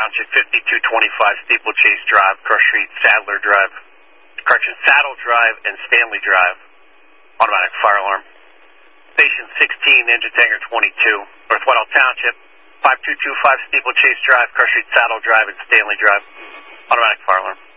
Township, 5225 Steeplechase Drive, Crush Street, Saddle Drive, and Stanley Drive. Automatic fire alarm. Station 16, Engine Tanker 22, North Whitehall Township, 5225 Steeplechase Drive, Crush Street, Saddle Drive, and Stanley Drive. Automatic fire alarm.